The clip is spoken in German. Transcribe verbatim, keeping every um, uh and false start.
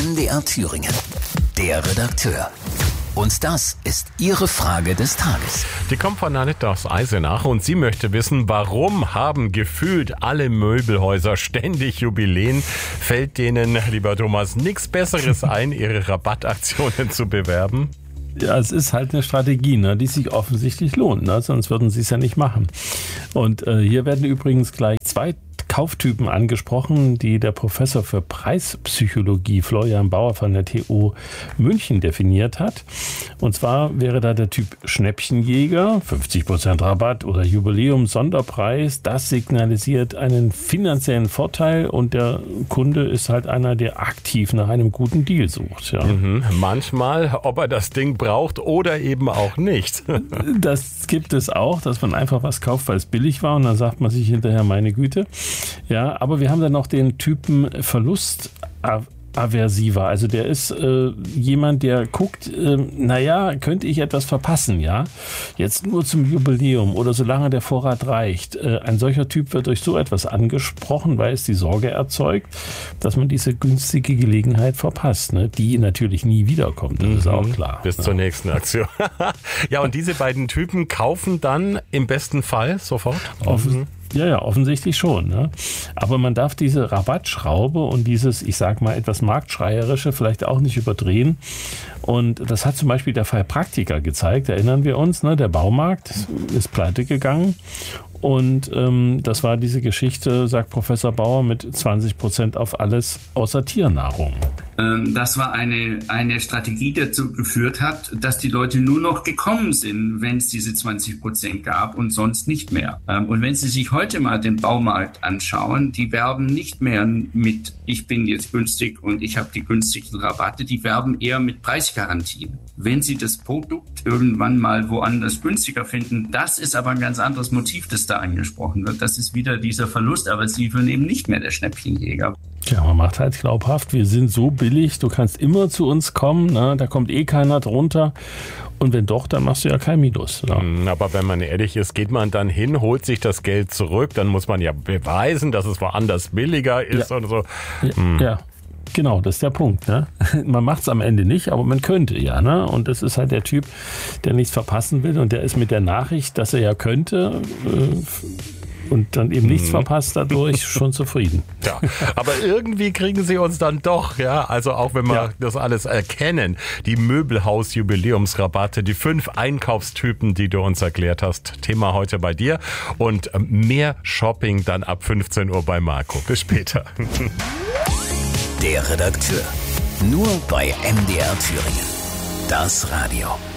M D R Thüringen. Der Redakteur. Und das ist Ihre Frage des Tages. Die kommt von Anita aus Eisenach und sie möchte wissen, warum haben gefühlt alle Möbelhäuser ständig Jubiläen? Fällt denen, lieber Thomas, nichts Besseres ein, ihre Rabattaktionen zu bewerben? Ja, es ist halt eine Strategie, ne, die sich offensichtlich lohnt, ne, sonst würden sie es ja nicht machen. Und äh, hier werden übrigens gleich zwei Kauftypen angesprochen, die der Professor für Preispsychologie Florian Bauer von der T U München definiert hat. Und zwar wäre da der Typ Schnäppchenjäger, fünfzig Prozent Rabatt oder Jubiläum Sonderpreis. Das signalisiert einen finanziellen Vorteil und der Kunde ist halt einer, der aktiv nach einem guten Deal sucht. Ja. Mhm. Manchmal, ob er das Ding braucht oder eben auch nicht. Das gibt es auch, dass man einfach was kauft, weil es billig war und dann sagt man sich hinterher, meine Güte. Ja, aber wir haben dann noch den Typen Verlustaversiver. Also der ist äh, jemand, der guckt, äh, naja, könnte ich etwas verpassen, ja? Jetzt nur zum Jubiläum oder solange der Vorrat reicht. Äh, ein solcher Typ wird durch so etwas angesprochen, weil es die Sorge erzeugt, dass man diese günstige Gelegenheit verpasst, ne? Die natürlich nie wiederkommt, das mhm. ist auch klar. Bis ja. zur nächsten Aktion. Ja, und diese beiden Typen kaufen dann im besten Fall sofort? Offen- Ja, ja, offensichtlich schon. Ne? Aber man darf diese Rabattschraube und dieses, ich sag mal, etwas Marktschreierische vielleicht auch nicht überdrehen. Und das hat zum Beispiel der Fall Praktika gezeigt, erinnern wir uns, ne? Der Baumarkt ist pleite gegangen. Und ähm, das war diese Geschichte, sagt Professor Bauer, mit zwanzig Prozent auf alles außer Tiernahrung. Das war eine, eine Strategie, die dazu geführt hat, dass die Leute nur noch gekommen sind, wenn es diese zwanzig Prozent gab und sonst nicht mehr. Und wenn Sie sich heute mal den Baumarkt anschauen, die werben nicht mehr mit, ich bin jetzt günstig und ich habe die günstigsten Rabatte, die werben eher mit Preisgarantien. Wenn Sie das Produkt irgendwann mal woanders günstiger finden, das ist aber ein ganz anderes Motiv, das da angesprochen wird. Das ist wieder dieser Verlust, aber Sie sind eben nicht mehr der Schnäppchenjäger. Ja, man macht halt glaubhaft, wir sind so billig, du kannst immer zu uns kommen, ne? Da kommt eh keiner drunter. Und wenn doch, dann machst du ja kein Minus. Ne? Aber wenn man ehrlich ist, geht man dann hin, holt sich das Geld zurück, dann muss man ja beweisen, dass es woanders billiger ist ja. und so. Ja, hm. ja. Genau, das ist der Punkt. Ne? Man macht es am Ende nicht, aber man könnte ja. Ne? Und das ist halt der Typ, der nichts verpassen will und der ist mit der Nachricht, dass er ja könnte, äh, und dann eben nichts verpasst dadurch, schon zufrieden. Ja, aber irgendwie kriegen sie uns dann doch, ja, also auch wenn wir Ja. das alles erkennen, die Möbelhaus-Jubiläumsrabatte, die fünf Einkaufstypen, die du uns erklärt hast, Thema heute bei dir und mehr Shopping dann ab fünfzehn Uhr bei Marco. Bis später. Der Redakteur. Nur bei M D R Thüringen. Das Radio.